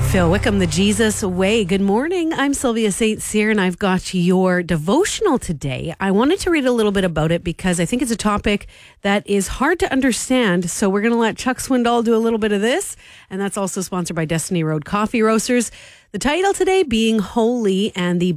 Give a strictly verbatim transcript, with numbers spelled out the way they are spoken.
Phil Wickham, The Jesus Way. Good morning. I'm Sylvia Saint Cyr, and I've got your devotional today. I wanted to read a little bit about it because I think it's a topic that is hard to understand. So we're going to let Chuck Swindoll do a little bit of this. And that's also sponsored by Destiny Road Coffee Roasters. The title today being Holy, and the